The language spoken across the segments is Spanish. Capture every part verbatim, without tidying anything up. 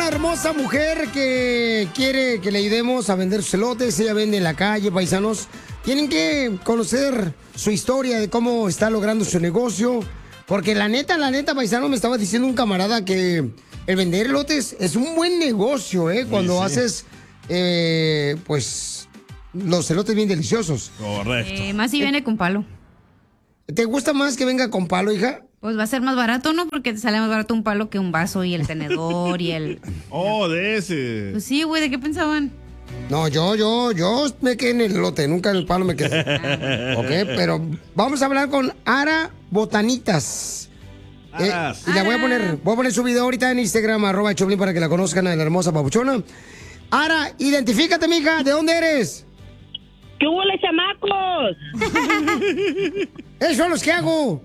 una hermosa mujer que quiere que le ayudemos a vender sus elotes. Ella vende en la calle, paisanos. Tienen que conocer su historia de cómo está logrando su negocio. Porque la neta, la neta, paisano, me estaba diciendo un camarada que el vender elotes es un buen negocio, ¿eh? Cuando sí, sí. haces, eh, pues, los elotes bien deliciosos. Correcto. Eh, más si viene con palo. ¿Te gusta más que venga con palo, hija? Pues va a ser más barato, ¿no? Porque te sale más barato un palo que un vaso y el tenedor y el... Oh, de ese. Pues sí, güey, ¿de qué pensaban? No, yo, yo, yo me quedé en el elote, nunca en el palo me quedé. Ok, pero vamos a hablar con Ara Botanitas. Eh, y la voy a poner, voy a poner su video ahorita en Instagram, arroba Choplin, para que la conozcan a la hermosa papuchona. Ara, identifícate, mija, ¿de dónde eres? ¿Qué hubo, les chamacos? Esos son los que hago.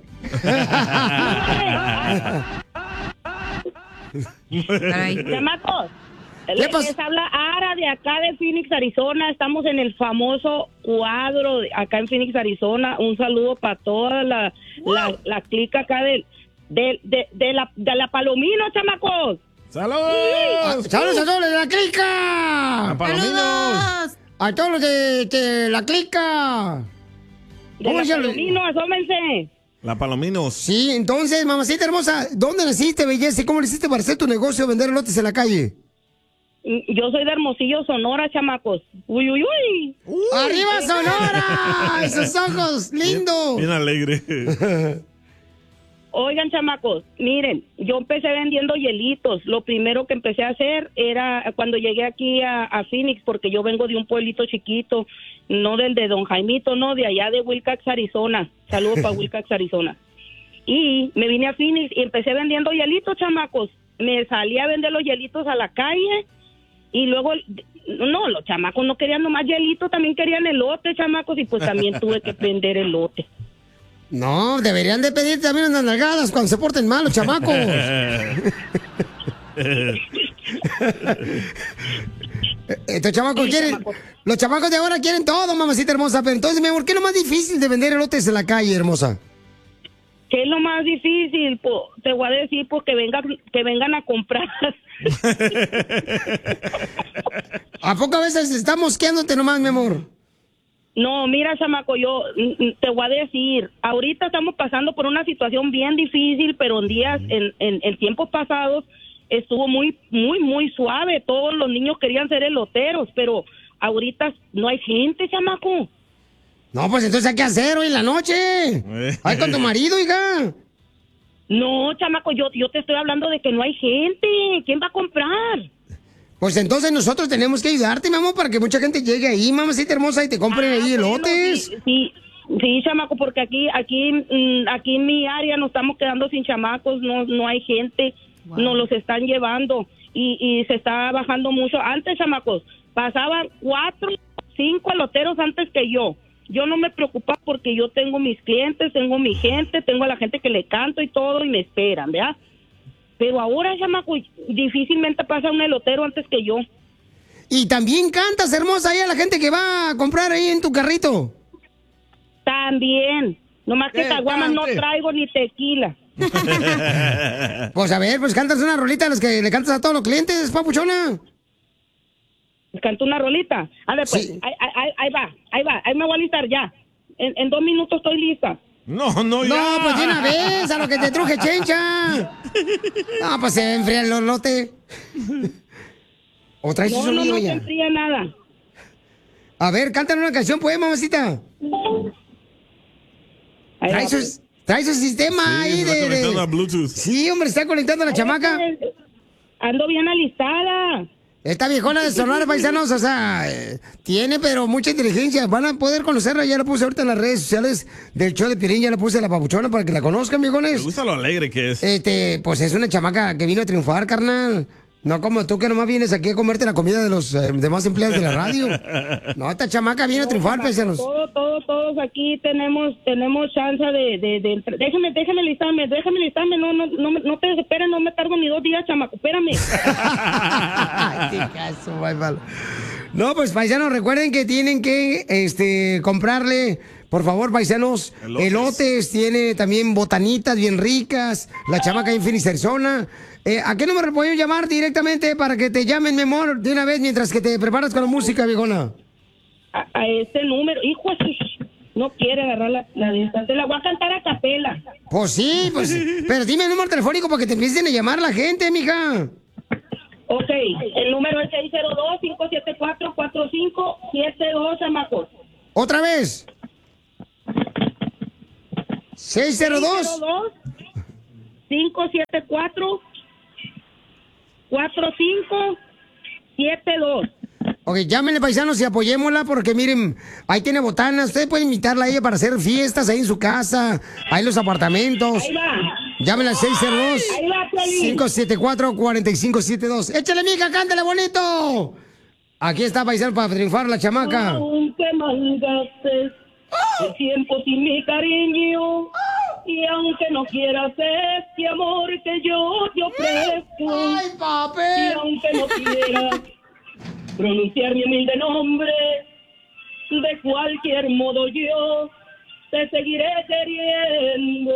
Chamacos, les, les habla Ara de acá de Phoenix, Arizona. Estamos en el famoso cuadro de acá en Phoenix, Arizona. Un saludo para toda la, la, la clica acá de, de, de, de, la, de la Palomino, chamacos. ¡Saludos! ¡Saludos a todos de la clica! ¡A Palominos! ¡A todos los de, de la clica! De la Palomino, asómense. La Palominos. Sí, entonces, mamacita hermosa, ¿dónde naciste, belleza? ¿Y cómo le hiciste para hacer tu negocio, vender elotes en la calle? Yo soy de Hermosillo, Sonora, chamacos. Uy, uy, uy. uy ¡Arriba, Sonora! ¡Esos ojos, lindo! Bien, bien alegre. Oigan, chamacos, miren, yo empecé vendiendo hielitos. Lo primero que empecé a hacer era cuando llegué aquí a, a Phoenix, porque yo vengo de un pueblito chiquito, no del de Don Jaimito, no, de allá de Wilcox, Arizona. Saludos para Wilcox, Arizona. Y me vine a Phoenix y empecé vendiendo hielitos, chamacos. Me salí a vender los hielitos a la calle y luego, no, los chamacos no querían nomás hielitos, también querían elote, chamacos, y pues también tuve que vender elote. No, deberían de pedir también unas nalgadas cuando se porten mal los chamacos. Estos chamacos sí, quieren, chamacos. Los chamacos de ahora quieren todo, mamacita hermosa. Pero entonces, mi amor, ¿qué es lo más difícil de vender elotes en la calle, hermosa? ¿Qué es lo más difícil? Pues, te voy a decir, pues, que vengan, que vengan a comprar. ¿A poco a veces estás mosqueándote nomás, mi amor? No, mira, chamaco, yo te voy a decir, ahorita estamos pasando por una situación bien difícil, pero en días, en, en, en tiempos pasados, estuvo muy, muy, muy suave. Todos los niños querían ser eloteros, pero ahorita no hay gente, chamaco. No, pues entonces hay que hacer hoy en la noche. Ay, con tu marido, hija. No, chamaco, yo, yo te estoy hablando de que no hay gente. ¿Quién va a comprar? Pues entonces nosotros tenemos que ayudarte, mi amor, para que mucha gente llegue ahí, mamacita hermosa, y te compren ah, ahí elotes. Bueno, sí, sí, sí, chamaco, porque aquí, aquí, aquí en mi área nos estamos quedando sin chamacos, no, no hay gente, wow. Nos los están llevando y, y se está bajando mucho. Antes, chamacos, pasaban cuatro, cinco eloteros antes que yo. Yo no me preocupaba porque yo tengo mis clientes, tengo mi gente, tengo a la gente que le canto y todo y me esperan, ¿verdad? Pero ahora, chamaco, difícilmente pasa un elotero antes que yo. Y también cantas, hermosa, ahí a la gente que va a comprar ahí en tu carrito. También. Nomás que caguamas no traigo ni tequila. Pues a ver, pues cantas una rolita a los que le cantas a todos los clientes, papuchona. ¿Canto una rolita? A ver, pues, sí. ahí, ahí, ahí va, ahí va, ahí me voy a listar ya. En, en dos minutos estoy lista. No, no, ya. No, pues de una vez, a lo que te truje, chencha. No, pues se enfría el lote. ¿O traes no, su no, no ya? se enfría nada. A ver, cántale una canción, pues, mamacita. Trae su, pues. trae su sistema sí, ahí está de... conectando de... a Bluetooth. Sí, hombre, está conectando a la Ay, chamaca. Ando bien alistada. Esta viejona de Sonora, paisanos, o sea, eh, tiene pero mucha inteligencia. Van a poder conocerla, ya la puse ahorita en las redes sociales del show de Piolín, ya la puse a la papuchona para que la conozcan, viejones. Me gusta lo alegre que es. Este, pues es una chamaca que vino a triunfar, carnal. No como tú que nomás vienes aquí a comerte la comida de los eh, demás empleados de la radio. No, esta chamaca viene no, a triunfar, paisanos. Todos, todos, todos aquí tenemos tenemos chance de, de, de, de... Déjame, déjame listarme, déjame listarme. No, no, no, no te desesperes, no me tardo ni dos días, chamaco, espérame. Ay, qué caso, bye, bye. No, pues, paisanos, recuerden que tienen que este, comprarle... Por favor, paisanos, elotes. elotes, tiene también botanitas bien ricas, la chamaca en Phoenix, Arizona. Eh, ¿A qué número podemos llamar directamente para que te llamen, mi amor, de una vez mientras que te preparas con la música, viejona? A, a ese número, hijo, no quiere agarrar la, la distancia. La voy a cantar a capela. Pues sí, pues, pero dime el número telefónico para que te empiecen a llamar la gente, mija. Ok, el número es seis cero dos, cinco siete cuatro, cuatro cinco siete dos, chamacos. ¿Otra vez? seis cero dos, cinco siete cuatro, cuatro cinco siete dos. Ok, llámenle, paisanos, y apoyémosla porque miren, ahí tiene botanas. Ustedes pueden invitarla a ella para hacer fiestas ahí en su casa, ahí en los apartamentos. Ahí va. Llámenla al seis cero dos, cinco siete cuatro, cuatro cinco siete dos. Échale, mija, cántale bonito. Aquí está, paisano, para triunfar la chamaca. Aunque malgastes el tiempo sin mi cariño, y aunque no quieras este amor que yo te ofrezco, ¡Ay, papi! y aunque no quieras pronunciar mi humilde nombre, de cualquier modo yo te seguiré queriendo.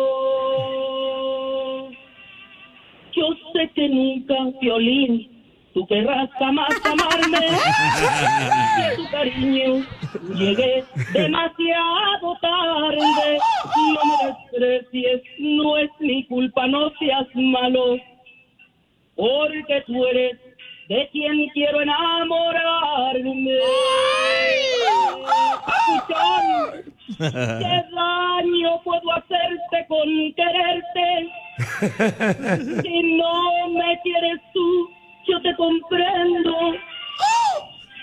Yo sé que nunca, Violín, tú querrás jamás amarme, y a tu cariño llegué demasiado tarde. No me desprecies, no es mi culpa, no seas malo, porque tú eres de quien quiero enamorarme. Papuchón, ¿qué daño puedo hacerte con quererte? Si no me quieres tú, yo te comprendo.